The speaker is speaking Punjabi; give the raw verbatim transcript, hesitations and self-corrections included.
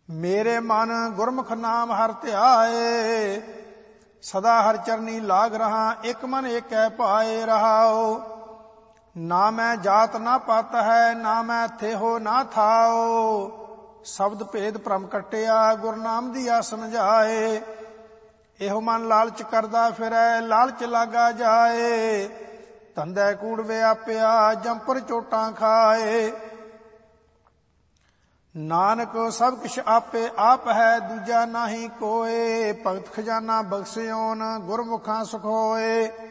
ਮੇਰੇ ਮਨ ਗੁਰਮੁਖ ਨਾਮ ਹਰਿ ਧਿਆਏ। ਸਦਾ ਹਰਿ ਚਰਨੀ ਲਾਗ ਰਹਾ, ਇੱਕ ਮਨ ਏਕੈ ਭਾਏ ਰਹਾਉ। ਨਾ ਮੈਂ ਜਾਤ ਨਾ ਪਤ ਹੈ, ਨਾ ਮੈਂ ਥੇਹੋ ਨਾ ਥਾਉ। ਸ਼ਬਦ ਭੇਦ ਭ੍ਰਮ ਕੱਟਿਆ, ਗੁਰ ਨਾਮ ਦੀਆ ਸਮਝਾਏ। ਇਹੋ ਮਨ ਲਾਲਚ ਕਰਦਾ ਫਿਰੈ, ਲਾਲਚ ਲਾਗਾ ਜਾਏ। ਧੰਦੈ ਕੂੜ ਵਿਆਪਿਆ, ਜੰਪਰ ਚੋਟਾਂ ਖਾਏ। ਨਾਨਕ ਸਭ ਕਿਛ ਆਪੇ ਆਪ ਹੈ, ਦੂਜਾ ਨਾਹੀ ਕੋਏ। ਭਗਤ ਖਜ਼ਾਨਾ ਬਖਸ਼ਿਓਨ, ਗੁਰਮੁਖਾਂ ਸੁਖ ਹੋਏ।